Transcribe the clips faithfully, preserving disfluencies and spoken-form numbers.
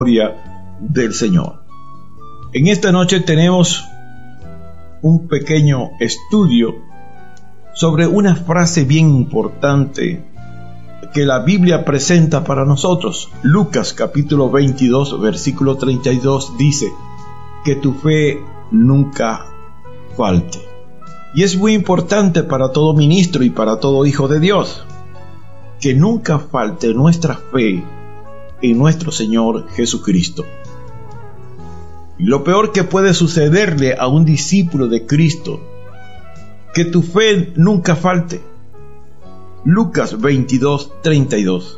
del Señor. En esta noche tenemos un pequeño estudio sobre una frase bien importante que la Biblia presenta para nosotros. Lucas capítulo veintidós versículo treinta y dos dice que tu fe nunca falte. Y es muy importante para todo ministro y para todo hijo de Dios que nunca falte nuestra fe en nuestro Señor Jesucristo. Lo peor que puede sucederle a un discípulo de Cristo, que tu fe nunca falte. Lucas veintidós treinta y dos.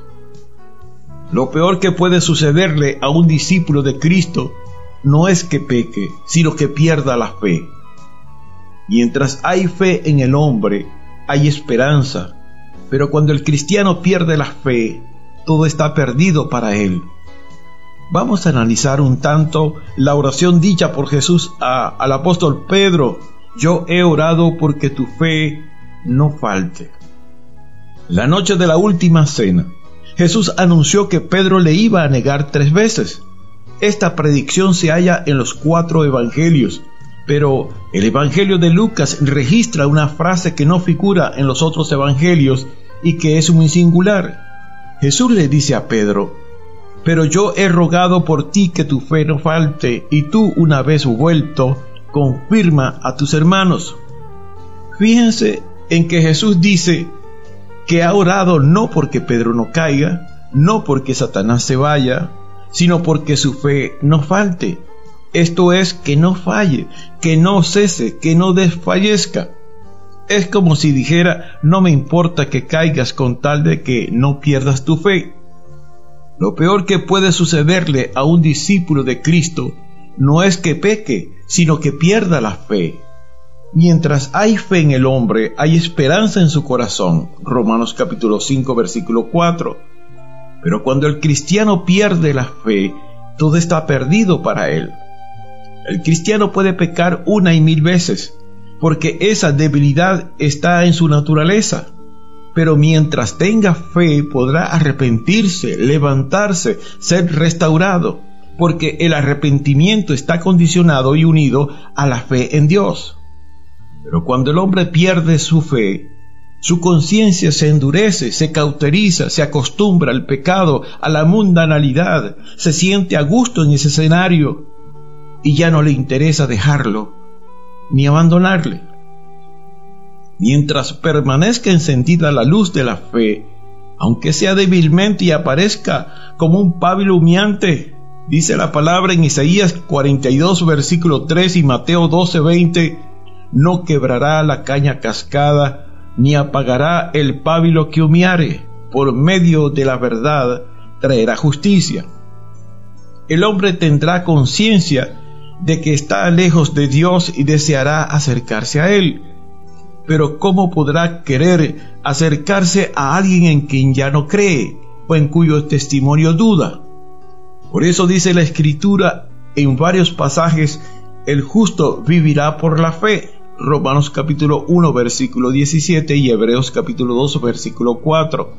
Lo peor que puede sucederle a un discípulo de Cristo no es que peque, sino que pierda la fe. Mientras hay fe en el hombre, hay esperanza, pero cuando el cristiano pierde la fe, todo está perdido para él. Vamos a analizar un tanto la oración dicha por Jesús a, al apóstol Pedro: yo he orado porque tu fe no falte. La noche de la última cena, Jesús anunció que Pedro le iba a negar tres veces. Esta predicción se halla en los cuatro evangelios, pero el evangelio de Lucas registra una frase que no figura en los otros evangelios y que es muy singular. Jesús le dice a Pedro: pero yo he rogado por ti que tu fe no falte, y tú, una vez vuelto, confirma a tus hermanos. Fíjense en que Jesús dice que ha orado no porque Pedro no caiga, no porque Satanás se vaya, sino porque su fe no falte. Esto es, que no falle, que no cese, que no desfallezca. Es como si dijera: no me importa que caigas con tal de que no pierdas tu fe. Lo peor que puede sucederle a un discípulo de Cristo no es que peque, sino que pierda la fe. Mientras hay fe en el hombre, hay esperanza en su corazón. Romanos capítulo cinco versículo cuatro. Pero cuando el cristiano pierde la fe, todo está perdido para él. El cristiano puede pecar una y mil veces, porque esa debilidad está en su naturaleza. Pero mientras tenga fe, podrá arrepentirse, levantarse, ser restaurado, porque el arrepentimiento está condicionado y unido a la fe en Dios. Pero cuando el hombre pierde su fe, su conciencia se endurece, se cauteriza, se acostumbra al pecado, a la mundanalidad, se siente a gusto en ese escenario y ya no le interesa dejarlo ni abandonarle. Mientras permanezca encendida la luz de la fe, aunque sea débilmente y aparezca como un pábilo humeante, dice la palabra en Isaías cuarenta y dos versículo tres y Mateo doce veinte, no quebrará la caña cascada, ni apagará el pábilo que humeare, por medio de la verdad traerá justicia. El hombre tendrá conciencia de que está lejos de Dios y deseará acercarse a Él. Pero ¿cómo podrá querer acercarse a alguien en quien ya no cree o en cuyo testimonio duda? Por eso dice la Escritura en varios pasajes: el justo vivirá por la fe. Romanos capítulo uno versículo diecisiete y Hebreos capítulo dos versículo cuatro.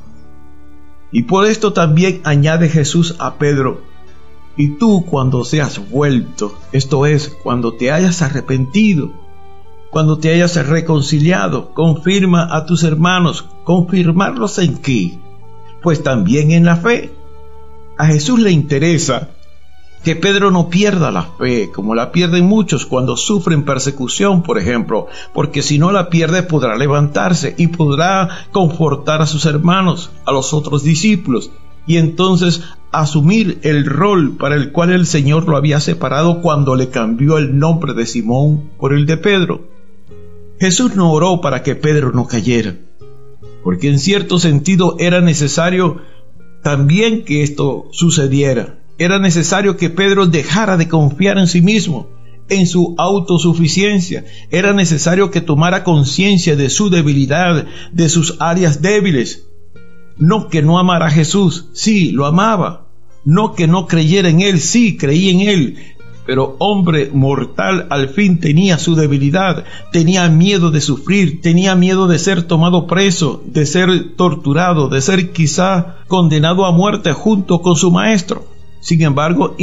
Y por esto también añade Jesús a Pedro: y tú, cuando seas vuelto, esto es, cuando te hayas arrepentido, cuando te hayas reconciliado, confirma a tus hermanos. ¿Confirmarlos en qué? Pues también en la fe. A Jesús le interesa que Pedro no pierda la fe, como la pierden muchos cuando sufren persecución, por ejemplo, porque si no la pierde podrá levantarse y podrá confortar a sus hermanos, a los otros discípulos, y entonces asumir el rol para el cual el Señor lo había separado cuando le cambió el nombre de Simón por el de Pedro. Jesús no oró para que Pedro no cayera, porque en cierto sentido era necesario también que esto sucediera. Era necesario que Pedro dejara de confiar en sí mismo, en su autosuficiencia. Era necesario que tomara conciencia de su debilidad, de sus áreas débiles. No que no amara a Jesús, sí, lo amaba. No que no creyera en Él, sí, creía en Él. Pero hombre mortal al fin tenía su debilidad, tenía miedo de sufrir, tenía miedo de ser tomado preso, de ser torturado, de ser quizá condenado a muerte junto con su maestro. Sin embargo,